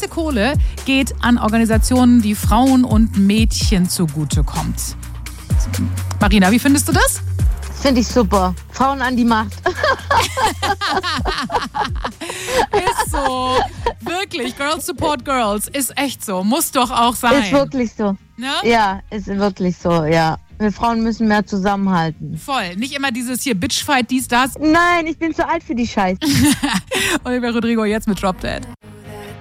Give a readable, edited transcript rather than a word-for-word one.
meiste Kohle geht an Organisationen, die Frauen und Mädchen zugutekommt. Marina, wie findest du das? Finde ich super. Frauen an die Macht. Ist so. Wirklich. Girls support Girls. Ist echt so. Muss doch auch sein. Ist wirklich so. Ne? Ja, ist wirklich so, ja. Wir Frauen müssen mehr zusammenhalten. Voll. Nicht immer dieses hier Bitchfight, dies, das. Nein, ich bin zu alt für die Scheiße. Olivia Rodrigo jetzt mit Drop Dead.